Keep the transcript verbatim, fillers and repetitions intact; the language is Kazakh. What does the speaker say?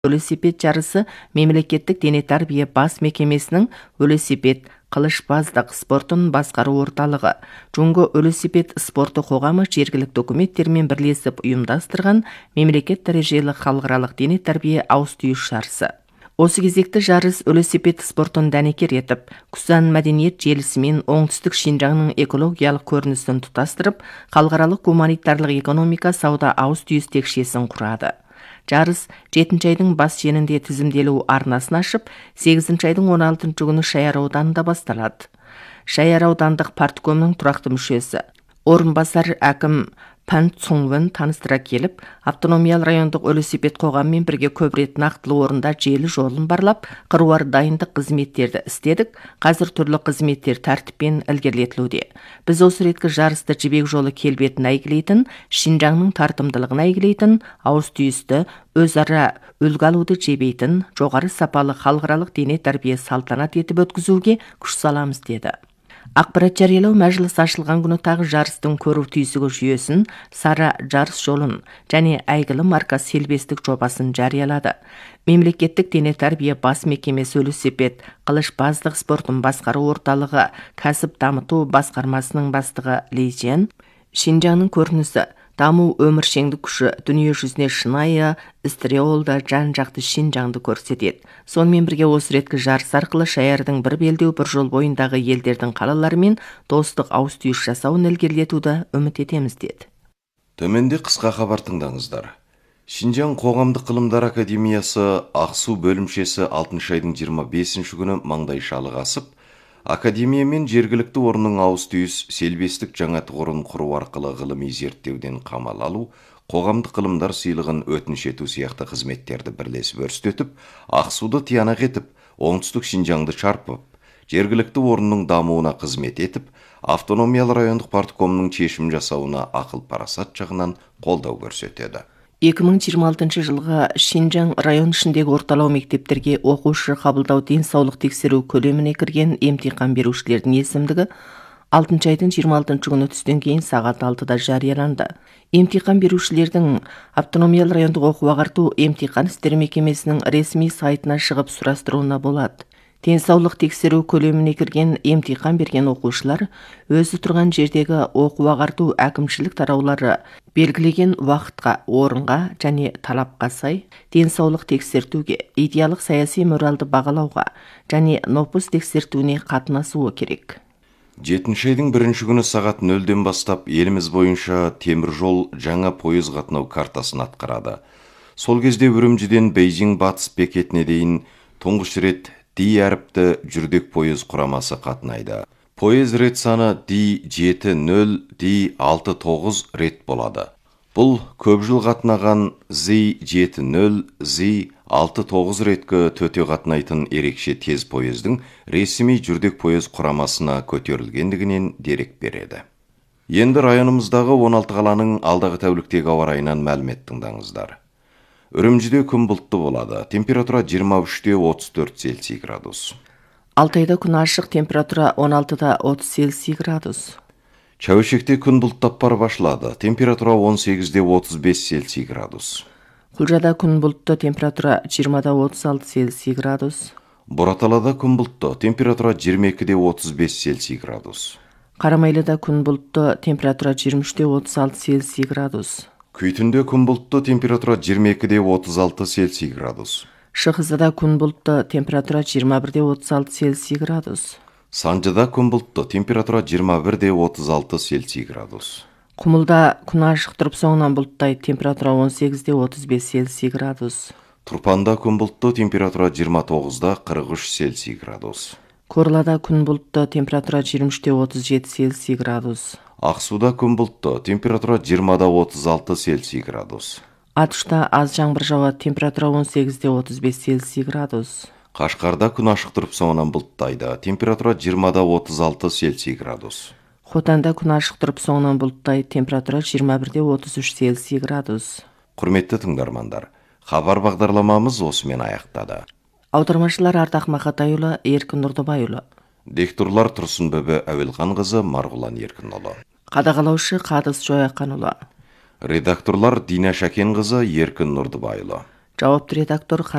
Велосипед жарысы мемлекеттік дене тәрбие бас мекемесінің велосипед қылышбаздық спортын басқару орталығы Жунго велосипед спорты қоғамы жергілікті үкіметтермен бірлесіп ұйымдастырған мемлекет дәрежелі халықаралық дене тәрбие ауыс-түйіс жарысы. Осы кезекті жарыс велосипед спортын дәнекер етіп, Күсан мәдениет желісімен оңтүстік Шинжаңның экологиялық көрінісін тұтастырып, халықаралық гуманитарлық экономика сауда ауыс-түйіс текшесін құрады. Жарыс жетінші айдың бас шенінде тізімделу арнасын ашып, сегізінші айдың он алтыншы күні Шаяр ауданында басталады. Шаяр аудандық парткомның тұрақты мүшесі, орынбасар әкім Пан Цуңвен таныстыра келіп, автономиялы райондық велосипед қоғаммен бірге көп рет нақтылы орында желі жолын барлап, қыруар дайындық қызметтерді істедік, қазір түрлі қызметтер тәртіппен ілгерілетілуде. Біз осы реткі жарысты жібек жолы келбетін әйгілейтін, Шинжаңның тартымдылығын әйгілейтін, ауыс-түйісті өзара үлгі алуды жебейтін, жоғары сапалы халықаралық дене тәрбие салтанат етіп өткізуге күш саламыз деді. Ақпарат жариялау мәжіліс ашылған күні тағы жарыстың көру түйсігі жүйесін, Сара жарыс жолын және әйгілі марка селбестік жобасын жариялады. Мемлекеттік дене тәрбие бас мекемесі велосипед қылышбаздық спортын басқару орталығы кәсіп дамыту басқармасының бастығы Ли Жен, Шинжаңның көрінісі даму өміршеңдік күші дүние жүзіне шынайы, истериолды, жан-жақты Шинжаңды көрсетеді. Сонымен бірге осы реткі жарыс арқылы Шаярдың бір белдеу бір жол бойындағы елдердің қалаларымен достық ауыс-түйіс жасауын ілгерілетуді үміт етеміз деді. Төменде қысқа хабар тыңдаңыздар. Шинжаң қоғамдық ғылымдар академиясы Ақсу бөлімшесі алтыншы айдың жиырма бесінші күні маңдайшалық асып, академия мен жергілікті орынның ауыс-түйіс селбестік жаңа тұғырын құру арқылы ғылыми зерттеуден қамал алу, қоғамдық ғылымдар сыйлығын өтініш ету сияқты қызметтерді бірлесіп өрістетіп, Ақсуды тиянақ етіп, оңтүстік Шинжаңды шарпып, жергілікті орынның дамуына қызмет етіп, автономиялы райондық парткомның шешім жасауына ақыл-парасат жағынан қолдау көрсетеді. екі мың жиырма алтыншы жылғы Шинжаң район ішіндегі орталау мектептерге оқушы қабылдау денсаулық тексеру көлеміне кірген емтихан берушілердің есімдігі алтыншы айдың жиырма алтыншы күні түстен кейін сағат алтыда жарияланды. Емтихан берушілердің автономиялы райондық оқу-ағарту емтихан істері мекемесінің ресми сайтына шығып сұрастыруына болады. Денсаулық тексеру көлеміне кірген емтихан берген оқушылар өзі тұрған жердегі оқу-ағарту әкімшілік тараулары белгілеген уақытқа, орынға және талапқа сай денсаулық тексертуге, идеялық саяси моральды бағалауға және нопыс тексертуіне қатынасуы керек. жетінші айдың бірінші күні сағат нөлден бастап еліміз бойынша темір жол жаңа пойыз қатынау картасын атқарады. Сол кезде Үрімжіден Бейжің батыс бекетіне дейін тұңғыш рет Ди әріпті жүрдек пойыз құрамасы қатынайды. Пойыз рет саны Ди жеті нөл, Ди алты тоғыз рет болады. Бұл көп жыл қатынаған Зи жеті нөл, Зи алты тоғыз реткі төте қатынайтын ерекше тез пойыздың ресми жүрдек пойыз құрамасына көтерілгендігінен дерек береді. Енді районымыздағы он алты қаланың алдағы тәуліктегі ауа райынан мәлімет тыңдаңыздар. Үрімжіде күн бұлтты болады. Температура жиырма үште отыз төрт Цельсий градус. Алтайда күн ашық, температура он алтыда отыз Цельсий градус. Чәуешекте күн бұлттап бар башылады. Температура он сегізде отыз бес Цельсий градус. Құлжада күн бұлтты, температура жиырмада отыз алты Цельсий градус. Бораталада күн бұлтты, температура жиырма екіде отыз бес Цельсий градус. Қарамайлыда күн бұлтты, температура жиырма үште отыз алты Цельсий градус. Күйтінде күн бұлтты, температура жиырма екіде отыз алты Цельсий градус. Шығызда күн бұлтты, температура жиырма бірде отыз алты Цельсий градус. Санжыда күн бұлтты, температура жиырма бірде отыз алты Цельсий градус. Құмылда күн ашық тұрып соңынан бұлттай, температура он сегізде отыз бес Цельсий градус. Тұрпанда күн бұлтты, температура жиырма тоғызда қырық үш Цельсий градус. Корлада күн бұлтты, температура жиырма үште отыз жеті Цельсий градус. Ақсуда күн бұлтты, температура жиырмада отыз алты Цельсий градус. Атышта аз жаңбыр жауады, температура он сегізде отыз бес Цельсий градус. Қашқарда күн ашық тұрып соңынан бұлттайды, температура жиырмада отыз алты Цельсий градус. Хотанда күн ашық тұрып соңынан бұлттай, температура жиырма бірде отыз үш Цельсий градус. Құрметті тыңдармандар, хабар бағдарламамыз осымен аяқтады. Аудармашылар Ардақ Мақатайұлы, Еркін Нұрдыбайұлы. Декторлар Тұрсынбөбі Әуелханқызы, Марғұлан Еркінұлы. Қадағалаушы Қадыс Жояқанұлы. Редакторлар Дина Шәкенқызы, Еркін Нұрдыбайұлы. Жауапты редактор